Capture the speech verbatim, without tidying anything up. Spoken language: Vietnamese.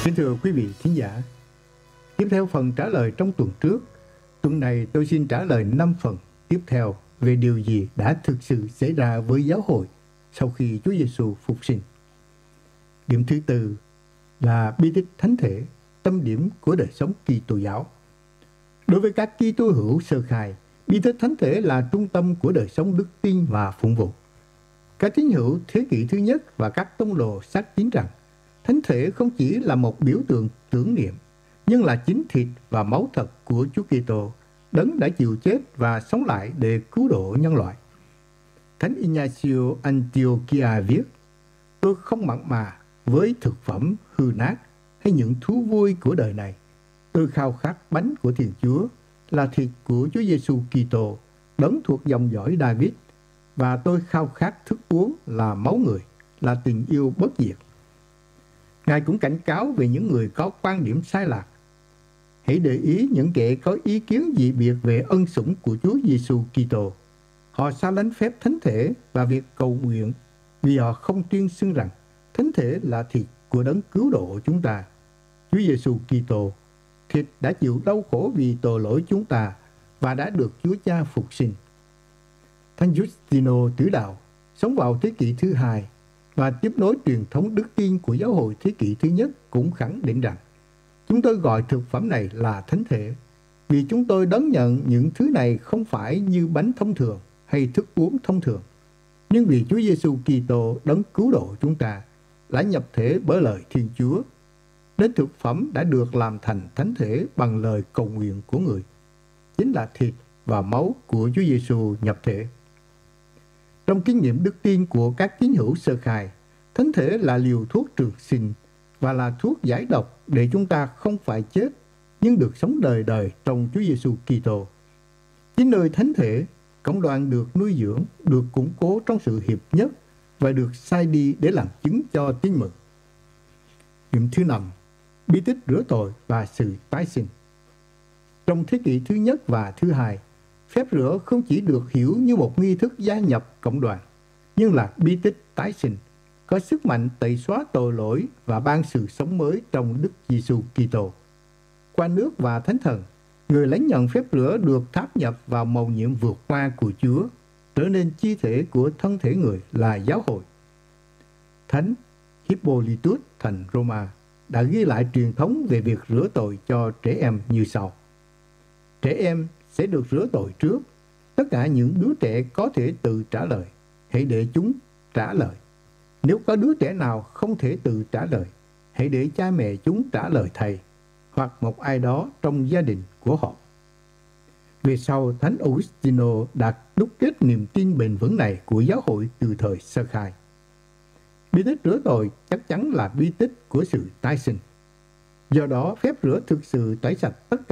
Kính thưa quý vị khán giả, tiếp theo phần trả lời trong tuần trước, tuần này tôi xin trả lời năm phần tiếp theo về điều gì đã thực sự xảy ra với giáo hội sau khi Chúa Giêsu phục sinh. Điểm thứ tư là bi tích thánh thể, tâm điểm của đời sống Kitô giáo. Đối với các Kitô hữu sơ khai, bi tích thánh thể là trung tâm của đời sống đức tin và phụng vụ. Các tín hữu thế kỷ thứ nhất và các tông đồ xác tín rằng thánh thể không chỉ là một biểu tượng tưởng niệm, nhưng là chính thịt và máu thật của Chúa Kitô, đấng đã chịu chết và sống lại để cứu độ nhân loại. Thánh Ignacio Antiochia viết: "Tôi không mặn mà với thực phẩm hư nát hay những thú vui của đời này. Tôi khao khát bánh của Thiên Chúa, là thịt của Chúa Giêsu Kitô, đấng thuộc dòng dõi David, và tôi khao khát thức uống là máu người, là tình yêu bất diệt." Ngài cũng cảnh cáo về những người có quan điểm sai lạc. Hãy để ý những kẻ có ý kiến dị biệt về ân sủng của Chúa Giêsu Kitô. Họ xa lánh phép thánh thể và việc cầu nguyện vì họ không tuyên xưng rằng thánh thể là thịt của đấng cứu độ chúng ta, Chúa Giêsu Kitô. Thịt đã chịu đau khổ vì tội lỗi chúng ta và đã được Chúa Cha phục sinh. Thánh Giustino Tử Đạo sống vào thế kỷ thứ hai và tiếp nối truyền thống đức tin của giáo hội thế kỷ thứ nhất cũng khẳng định rằng chúng tôi gọi thực phẩm này là thánh thể vì chúng tôi đón nhận những thứ này không phải như bánh thông thường hay thức uống thông thường, nhưng vì Chúa Giêsu Kitô đấng cứu độ chúng ta đã nhập thể bởi lời Thiên Chúa, đến thực phẩm đã được làm thành thánh thể bằng lời cầu nguyện của người, chính là thịt và máu của Chúa Giêsu nhập thể. Trong kinh nghiệm đức tin của các tín hữu sơ khai, thánh thể là liều thuốc trường sinh và là thuốc giải độc để chúng ta không phải chết nhưng được sống đời đời trong Chúa Giêsu Kitô. Chính nơi thánh thể, cộng đoàn được nuôi dưỡng, được củng cố trong sự hiệp nhất và được sai đi để làm chứng cho tin mừng. Điểm thứ năm, bi tích rửa tội và sự tái sinh. Trong thế kỷ thứ nhất và thứ hai, phép rửa không chỉ được hiểu như một nghi thức gia nhập cộng đoàn, nhưng là bi tích tái sinh, có sức mạnh tẩy xóa tội lỗi và ban sự sống mới trong Đức Giêsu Kitô. Qua nước và Thánh Thần, người lãnh nhận phép rửa được tháp nhập vào mầu nhiệm vượt qua của Chúa, trở nên chi thể của thân thể người là giáo hội. Thánh Hippolytus thành Roma đã ghi lại truyền thống về việc rửa tội cho trẻ em như sau: trẻ em sẽ được rửa tội trước. Tất cả những đứa trẻ có thể tự trả lời, hãy để chúng trả lời. Nếu có đứa trẻ nào không thể tự trả lời, hãy để cha mẹ chúng trả lời thầy hoặc một ai đó trong gia đình của họ. Về sau, Thánh Augustino đã đúc kết niềm tin bền vững này của giáo hội từ thời sơ khai. Bi tích rửa tội chắc chắn là bi tích của sự tái sinh. Do đó, phép rửa thực sự tẩy sạch tất cả